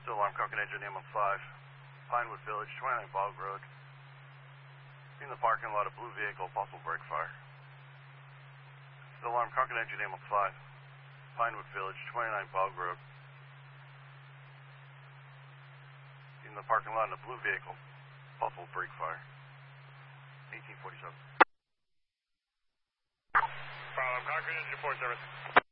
Still alarm, Concord engine, ambulance 5. Pinewood Village, 29 Bog Road. In the parking lot, a blue vehicle, possible brake fire. Still alarm, Concord engine, ambulance 5. Pinewood Village, 29 Bog Road. In the parking lot, a blue vehicle, possible brake fire. 1847. Problem, Concord engine 4 service.